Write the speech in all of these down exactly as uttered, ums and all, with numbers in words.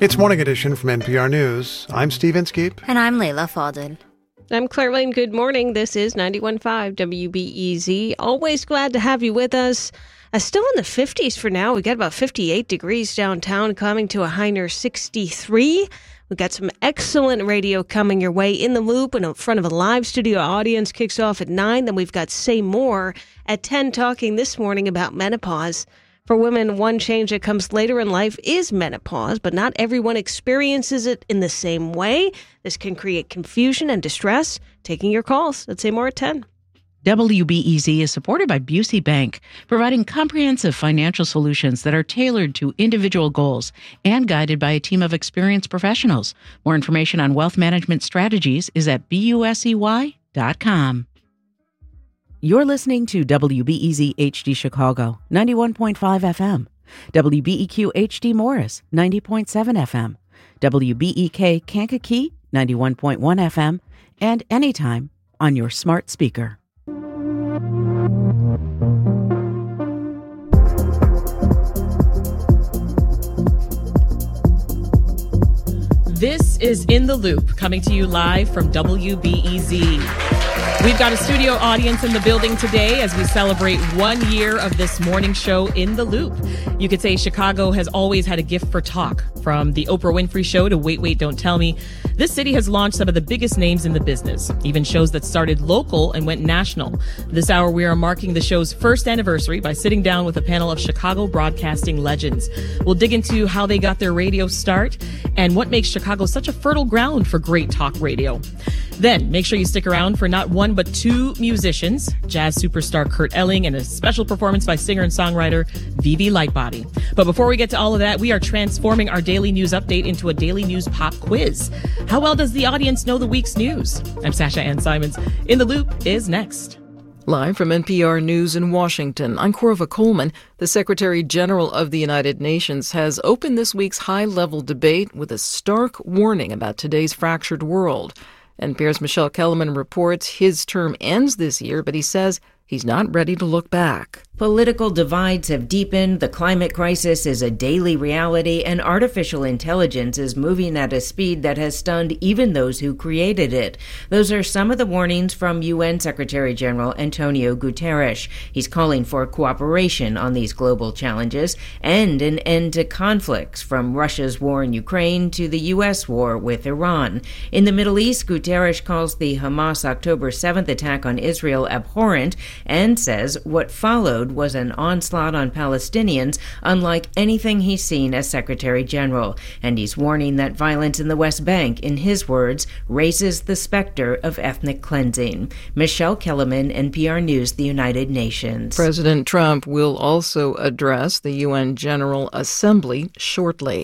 It's Morning Edition from N P R News. I'm Steve Inskeep. And I'm Layla Fadel. I'm Claire Lane. Good morning. This is ninety-one point five W B E Z. Always glad to have you with us. Uh, still in the fifties for now. We got about fifty-eight degrees downtown, coming to a high near sixty-three. We've got some excellent radio coming your way. In the Loop in front of a live studio audience kicks off at nine. Then we've got Say More at ten, talking this morning about menopause. For women, one change that comes later in life is menopause, but not everyone experiences it in the same way. This can create confusion and distress. Taking your calls. Let's Say More at ten. W B E Z is supported by Busey Bank, providing comprehensive financial solutions that are tailored to individual goals and guided by a team of experienced professionals. More information on wealth management strategies is at busey dot com. You're listening to W B E Z H D Chicago, ninety-one point five F M, W B E Q H D Morris, ninety point seven F M, W B E K Kankakee, ninety-one point one F M, and anytime on your smart speaker. This is In the Loop, coming to you live from W B E Z. We've got a studio audience in the building today as we celebrate one year of this morning show, In the Loop. You could say Chicago has always had a gift for talk. From the Oprah Winfrey Show to Wait, Wait, Don't Tell Me, this city has launched some of the biggest names in the business, even shows that started local and went national. This hour, we are marking the show's first anniversary by sitting down with a panel of Chicago broadcasting legends. We'll dig into how they got their radio start and what makes Chicago such a fertile ground for great talk radio. Then, make sure you stick around for not one but two musicians, jazz superstar Kurt Elling and a special performance by singer and songwriter Vivi Lightbody. But before we get to all of that, we are transforming our daily news update into a daily news pop quiz. How well does the audience know the week's news? I'm Sasha Ann Simons. In the Loop is next. Live from N P R News in Washington, I'm Corva Coleman. The Secretary General of the United Nations has opened this week's high-level debate with a stark warning about today's fractured world. N P R's Michelle Kellerman reports his term ends this year, but he says he's not ready to look back. Political divides have deepened, the climate crisis is a daily reality, and artificial intelligence is moving at a speed that has stunned even those who created it. Those are some of the warnings from U N Secretary General Antonio Guterres. He's calling for cooperation on these global challenges and an end to conflicts, from Russia's war in Ukraine to the U S war with Iran. In the Middle East, Guterres calls the Hamas October seventh attack on Israel abhorrent and says what followed was an onslaught on Palestinians unlike anything he's seen as Secretary General. And he's warning that violence in the West Bank, in his words, raises the specter of ethnic cleansing. Michelle Kellerman, N P R News, the United Nations. President Trump will also address the U N General Assembly shortly.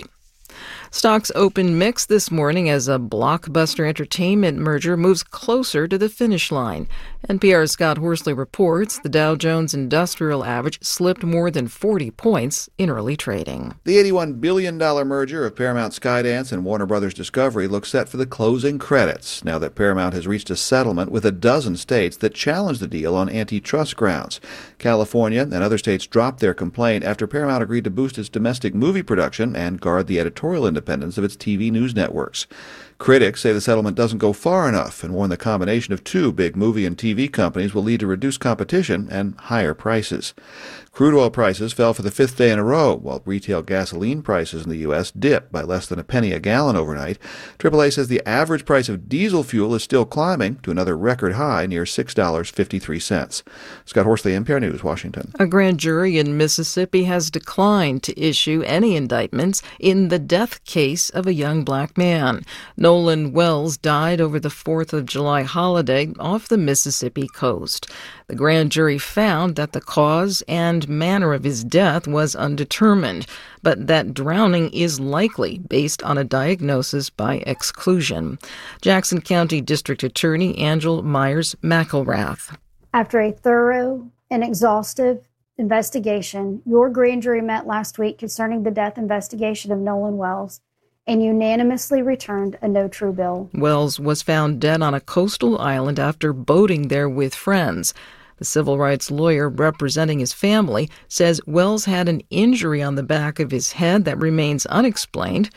Stocks opened mixed this morning as a Blockbuster Entertainment merger moves closer to the finish line. N P R's Scott Horsley reports the Dow Jones Industrial Average slipped more than forty points in early trading. The eighty-one billion dollars merger of Paramount Skydance and Warner Brothers Discovery looks set for the closing credits, now that Paramount has reached a settlement with a dozen states that challenged the deal on antitrust grounds. California and other states dropped their complaint after Paramount agreed to boost its domestic movie production and guard the editorial independence of its T V news networks. Critics say the settlement doesn't go far enough and warn the combination of two big movie and T V companies will lead to reduced competition and higher prices. Crude oil prices fell for the fifth day in a row, while retail gasoline prices in the U S dipped by less than a penny a gallon overnight. triple A says the average price of diesel fuel is still climbing to another record high near six dollars and fifty-three cents. Scott Horsley, N P R News, Washington. A grand jury in Mississippi has declined to issue any indictments in the death case of a young black man. Nolan Wells died over the fourth of July holiday off the Mississippi coast. The grand jury found that the cause and manner of his death was undetermined, but that drowning is likely based on a diagnosis by exclusion. Jackson County District Attorney Angel Myers McElrath. After a thorough and exhaustive investigation, your grand jury met last week concerning the death investigation of Nolan Wells and unanimously returned a no true bill. Wells was found dead on a coastal island after boating there with friends. The civil rights lawyer representing his family says Wells had an injury on the back of his head that remains unexplained.